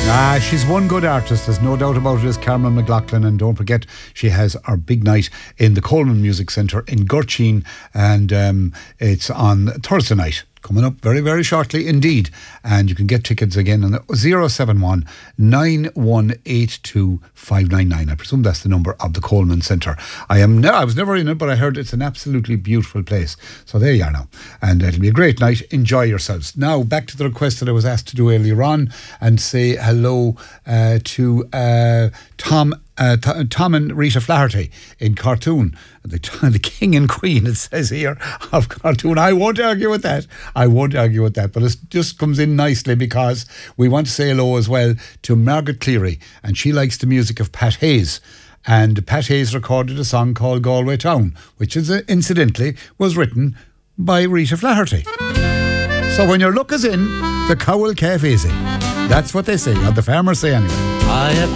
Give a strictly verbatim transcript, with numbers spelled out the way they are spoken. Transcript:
Ah, she's one good artist, there's no doubt about it, is Carmen McLaughlin. And don't forget, she has our big night in the Coleman Music Centre in Gurcheen, and um, it's on Thursday night, coming up very, very shortly indeed. And you can get tickets again on zero seven one, nine one eight two, five nine nine. I presume that's the number of the Coleman Centre. I am ne- I was never in it, but I heard it's an absolutely beautiful place. So there you are now. And it'll be a great night. Enjoy yourselves. Now, back to the request that I was asked to do earlier on, and say hello uh, to uh, Tom Uh, Th- Tom and Rita Flaherty in Cartoon, the, the king and queen, it says here, of Cartoon. I won't argue with that. I won't argue with that. But it just comes in nicely because we want to say hello as well to Margaret Cleary, and she likes the music of Pat Hayes. And Pat Hayes recorded a song called Galway Town, which is uh, incidentally was written by Rita Flaherty. So when your luck is in, the cow will calf easy. That's what they say, or the farmers say anyway. I have